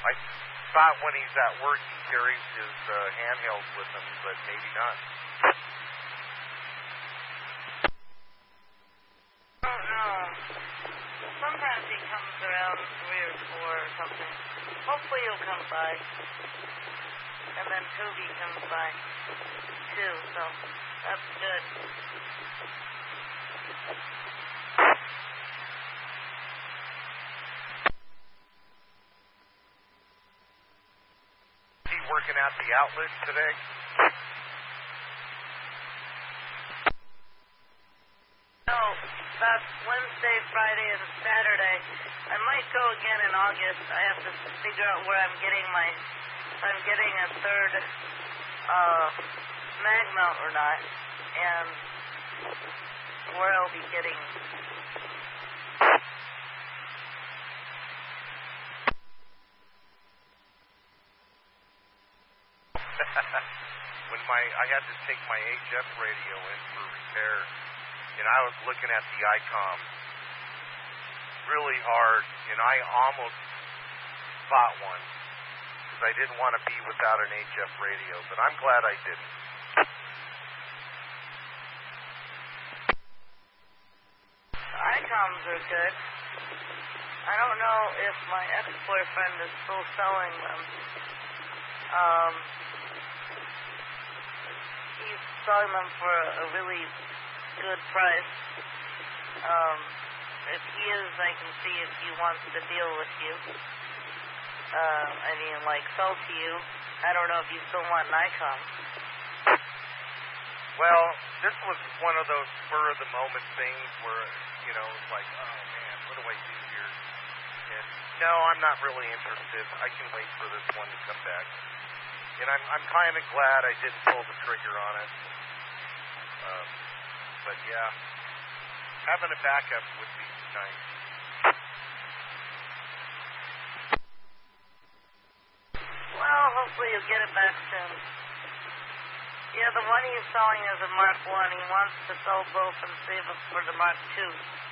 I thought when he's at work he carries his handheld with him, but maybe not. I don't know. Sometimes he comes around 3 or 4 or something. Hopefully he'll come by. And then Toby comes by too, so that's good. Is he working at the outlet today? No, that's Wednesday, Friday, and Saturday. I might go again in August. I have to figure out where I'm getting a third mag mount or not, and where I'll be getting. When I had to take my HF radio in for repair, and I was looking at the ICOM really hard, and I almost bought one because I didn't want to be without an HF radio, but I'm glad I didn't. ICOMs are good. I don't know if my ex-boyfriend is still selling them. He's selling them for a really good price. If he is, I can see if he wants to deal with you. Sell to you. I don't know if you still want an ICOM. Well, this was one of those spur-of-the-moment things where, it's like, oh, man, what do I do here? And no, I'm not really interested. I can wait for this one to come back. And I'm kind of glad I didn't pull the trigger on it. But, yeah, having a backup would be nice. Well, hopefully you'll get it back soon. Yeah, the one he's selling is a Mark 1. He wants to sell both and save up for the Mark 2.